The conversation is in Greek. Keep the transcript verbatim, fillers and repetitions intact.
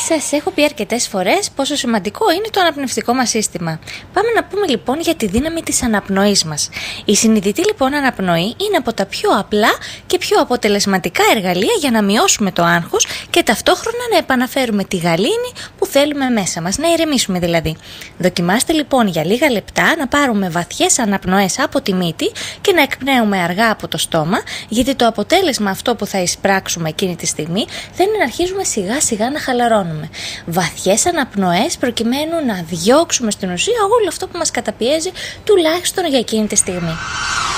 Σας έχω πει αρκετές φορές πόσο σημαντικό είναι το αναπνευστικό μας σύστημα. Πάμε να πούμε λοιπόν για τη δύναμη της αναπνοής μας. Η συνειδητή λοιπόν αναπνοή είναι από τα πιο απλά και πιο αποτελεσματικά εργαλεία για να μειώσουμε το άγχος και ταυτόχρονα να επαναφέρουμε τη γαλήνη που θέλουμε μέσα μας, να ηρεμήσουμε δηλαδή. Δοκιμάστε λοιπόν για λίγα λεπτά να πάρουμε βαθιές αναπνοές από τη μύτη και να εκπνέουμε αργά από το στόμα, γιατί το αποτέλεσμα αυτό που θα εισπράξουμε εκείνη τη στιγμή θα είναι να αρχίζουμε σιγά σιγά να χαλαρώνουμε. Βαθιές αναπνοές προκειμένου να διώξουμε στην ουσία όλο αυτό που μας καταπιέζει, τουλάχιστον για εκείνη τη στιγμή.